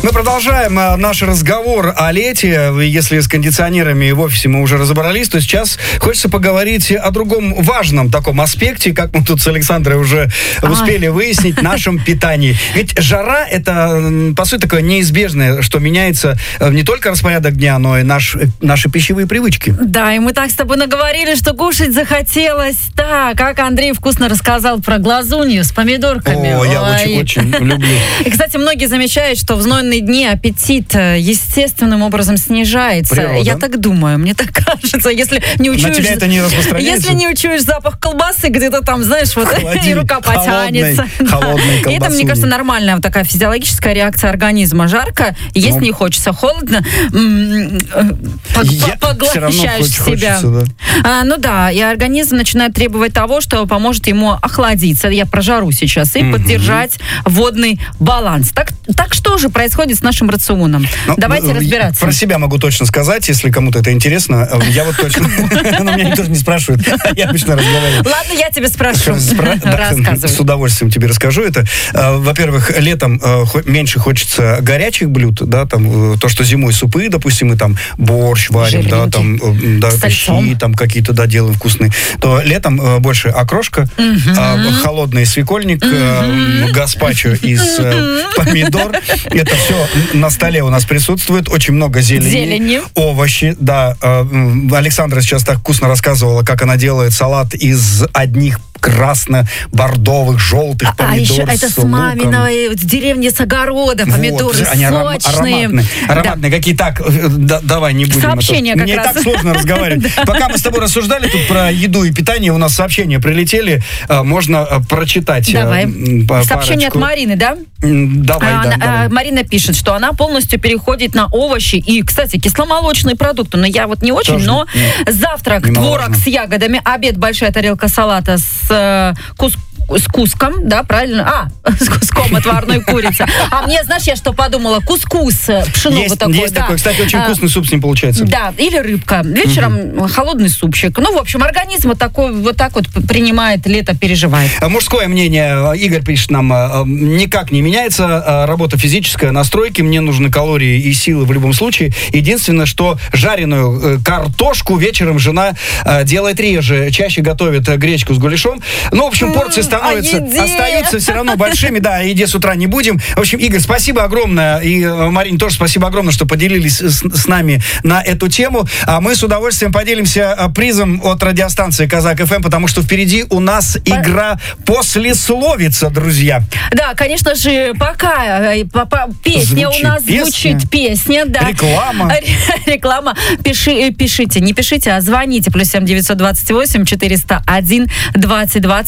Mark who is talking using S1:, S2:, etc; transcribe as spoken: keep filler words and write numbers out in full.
S1: Мы продолжаем а, наш разговор о лете. Если с кондиционерами в офисе мы уже разобрались, то сейчас хочется поговорить о другом важном таком аспекте, как мы тут с Александрой уже Ай. успели выяснить, нашем питании. Ведь жара — это, по сути, такое неизбежное, что меняется не только распорядок дня, но и наш, наши пищевые привычки.
S2: Да, и мы так с тобой наговорили, что кушать захотелось. Так, как Андрей вкусно рассказал про глазунью с помидорками.
S1: О, я очень-очень люблю.
S2: И, кстати, многие замечают, что в знойные дни аппетит естественным образом снижается.
S1: Природа.
S2: Я так думаю, мне так кажется. Если не учуешь,
S1: на тебя это не распространяется?
S2: Если не учуешь запах колбасы, где-то там, знаешь, вот и рука потянется.
S1: Холодной колбасуни.
S2: И это, мне кажется, нормальная вот такая физиологическая реакция организма. Жарко, есть ну, не хочется, холодно, поглощаешь себя.
S1: Хочется, да.
S2: А, ну да, и организм начинает требовать того, что поможет ему охладиться. Я про жару сейчас. И mm-hmm. поддержать водный баланс. Так, так что же происходит с нашим рационом? Ну, Давайте ну, разбираться.
S1: Про себя могу точно сказать, если кому-то это интересно. Я вот точно... Но меня никто не спрашивает. Я обычно разговариваю.
S2: Ладно, я тебе спрошу. Рассказывай.
S1: С удовольствием тебе расскажу это. Во-первых, летом меньше хочется горячих блюд, да, там, то, что зимой супы, допустим, мы там борщ варим, да, там, да, щи там какие-то, да, делаем вкусные, то летом больше окрошка, холодный свекольник, гаспачо из помидор. Это все на столе у нас присутствует. Очень много зелени.
S2: Зелени.
S1: Овощи, да. Александра сейчас так вкусно рассказывала, как она делает салат из одних красно-бордовых, желтых
S2: а,
S1: помидор.
S2: А еще это с маминой, с деревни, с огорода, помидоры вот, они
S1: ароматные.
S2: сочные.
S1: Ароматные. Да. Какие так, да, давай не будем.
S2: Сообщения
S1: это.
S2: как
S1: Мне
S2: раз.
S1: так сложно разговаривать. Пока мы с тобой рассуждали тут про еду и питание, у нас сообщения прилетели, можно прочитать.
S2: Давай. Сообщение от Марины, да?
S1: Давай,
S2: а,
S1: да,
S2: она,
S1: давай.
S2: Марина пишет, что она полностью переходит на овощи и, кстати, кисломолочные продукты. Но я вот не очень,
S1: Тоже
S2: но
S1: не,
S2: завтрак,
S1: немаловажно.
S2: творог с ягодами, обед, большая тарелка салата с э, куском. С куском, да, правильно? А, с куском отварной курицы. А мне, знаешь, я что подумала? Кускус, пшено
S1: есть,
S2: вот такое.
S1: Есть
S2: да.
S1: такой, кстати, очень
S2: а,
S1: вкусный суп с ним получается.
S2: Да, или рыбка. Вечером угу. холодный супчик. Ну, в общем, организм вот, такой, вот так вот принимает, лето переживает.
S1: Мужское мнение, Игорь пишет нам, никак не меняется. Работа физическая, настройки, мне нужны калории и силы в любом случае. Единственное, что жареную картошку вечером жена делает реже. Чаще готовит гречку с гуляшом. Ну, в общем, порции становятся, остаются все равно большими. Да, о еде с утра не будем. В общем, Игорь, спасибо огромное. И Марине тоже спасибо огромное, что поделились с, с нами на эту тему. А мы с удовольствием поделимся призом от радиостанции Казак эф эм, потому что впереди у нас игра «Послесловица», друзья.
S2: Да, конечно же, пока песня
S1: звучит
S2: у нас
S1: песня.
S2: звучит песня. Да.
S1: Реклама.
S2: Реклама. Пиши, пишите, не пишите, а звоните. Плюс семь девятьсот двадцать восемь четыреста один двадцать двадцать.